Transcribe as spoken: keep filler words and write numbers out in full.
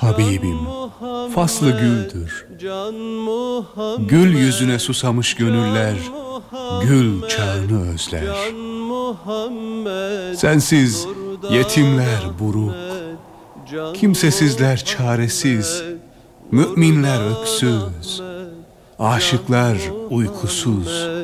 Habibim faslı güldür. Gül yüzüne susamış gönüller gül çağını özler. Sensiz yetimler buruk, kimsesizler çaresiz, müminler öksüz, aşıklar uykusuz.